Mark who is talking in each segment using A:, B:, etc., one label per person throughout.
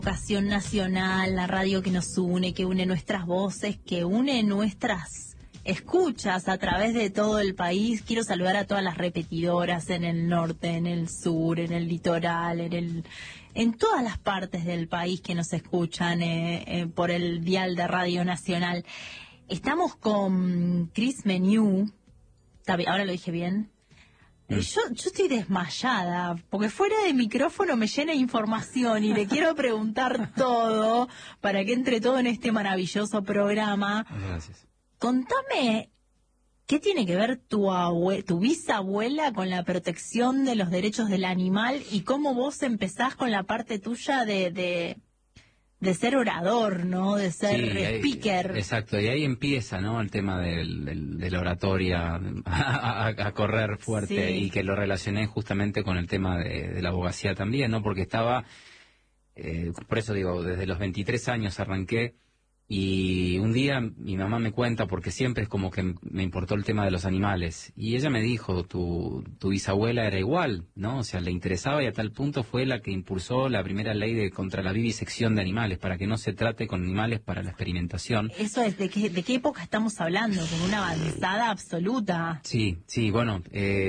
A: Vocación nacional, la radio que nos une, que une nuestras voces, que une nuestras escuchas a través de todo el país. Quiero saludar a todas las repetidoras en el norte, en el sur, en el litoral, en todas las partes del país que nos escuchan por el dial de Radio Nacional. Estamos con Chris Menu. Ahora lo dije bien. Yo estoy desmayada, porque fuera de micrófono me llena de información y le quiero preguntar todo para que entre todo en este maravilloso programa.
B: Gracias.
A: Contame, ¿qué tiene que ver tu bisabuela con la protección de los derechos del animal y cómo vos empezás con la parte tuya de ser orador, ¿no? De ser speaker.
B: Exacto, y ahí empieza, ¿no? El tema de la oratoria a correr fuerte, sí. Y que lo relacioné justamente con el tema de la abogacía también, ¿no? Porque estaba, por eso digo, desde los 23 años arranqué. Y un día mi mamá me cuenta, porque siempre es como que me importó el tema de los animales, y ella me dijo, tu bisabuela era igual, ¿no? O sea, le interesaba, y a tal punto fue la que impulsó la primera ley contra la vivisección de animales, para que no se trate con animales para la experimentación.
A: Eso es, ¿de qué época estamos hablando? Con una avanzada absoluta.
B: Sí, sí,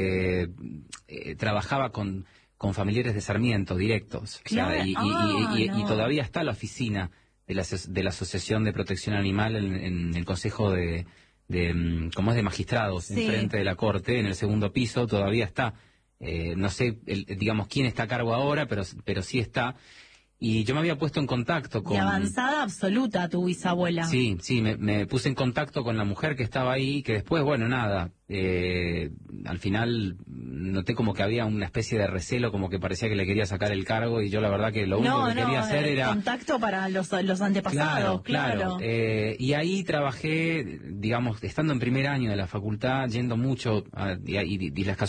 B: trabajaba con familiares de Sarmiento directos,
A: claro.
B: O sea, y todavía está la oficina de la Asociación de Protección Animal en el Consejo como es de magistrados, sí. Enfrente de la Corte, en el segundo piso, todavía está. No sé, digamos, quién está a cargo ahora, pero sí está. Y yo me había puesto en contacto con...
A: De avanzada absoluta tu bisabuela.
B: Sí, me puse en contacto con la mujer que estaba ahí, que después, bueno, nada, al final noté como que había una especie de recelo, como que parecía que le quería sacar el cargo, y yo la verdad que lo único que quería hacer era...
A: contacto para los antepasados, claro.
B: Y ahí trabajé, digamos, estando en primer año de la facultad, yendo mucho, y las